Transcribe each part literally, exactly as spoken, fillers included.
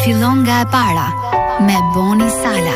Fillon nga e para me Boni Sala.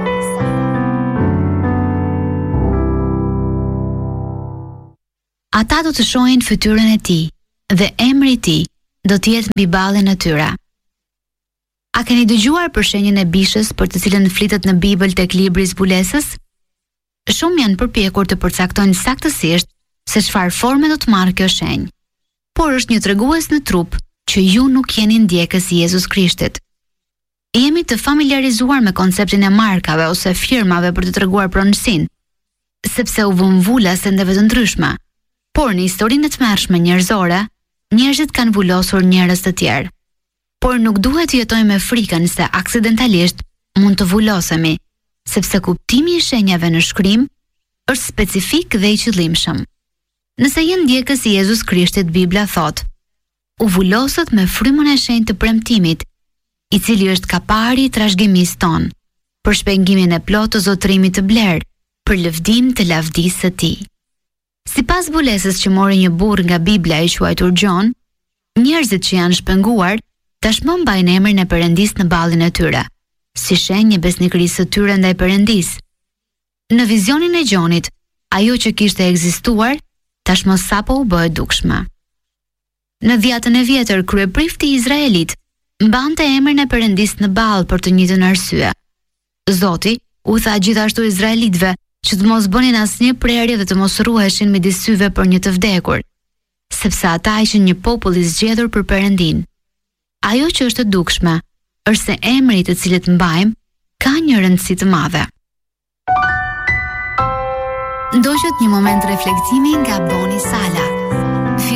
Ata do të shohin fytyrën e tij dhe emri i tij do të jetë mbi ballin e tyre. A keni dëgjuar për shenjën e bishës për të cilën flitet në Bibël tek libri i zbulesës? Shumë janë përpjekur të përcaktojnë saktësisht se çfarë forme do të marrë kjo shenjë. Por është një tregues në trup që ju nuk jeni ndjekës i Jezus Krishtit. Jemi të familiarizuar me konceptin e markave ose firmave për të treguar pronësinë, sepse u vën vula sendeve të ndryshme. Por në historinë e tmerrshme njerëzore, njerëzit kanë vulosur njerëz të tjerë. Por nuk duhet të jetojmë me frikën se aksidentalisht mund të vulosemi, sepse kuptimi i shenjave në shkrim është specifik dhe i qëllimshëm. Nëse je ndjekës i Jezus Krishtit, Bibla thot: u vulosët me frymën e shenjtë të premtimit, i cili është kapari i trashëgimisë tonë, për shpengimin e plotë të zotërimit të blerë, për lëvdim të lavdisë së tij. Sipas zbulesës që mori një burr nga Bibla i quajtur Gjon, njerëzit që janë shpenguar tashmë mbajnë emrin e Perëndisë në ballin e tyre, si shenjë e besnikërisë së tyre ndaj Perëndisë. Në vizionin e Gjonit, ajo që kishte ekzistuar tashmë sapo u bë e dukshme. Në dhjetën e vjetër, kryeprifti i Izraelit mbante emrin e Perëndisë në ball për të njëjtën arsye. Zoti u tha gjithashtu izraelitëve që të mos bënin asnjë prerje dhe të mos ruheshin midis syve për një të vdekur, sepse ata ishin një popull i zgjedhur për Perëndin. Ajo që është e dukshme është se emri të cilët mbajmë ka një rëndësi të madhe. Ndoqët një moment reflektimi nga Boni Sala.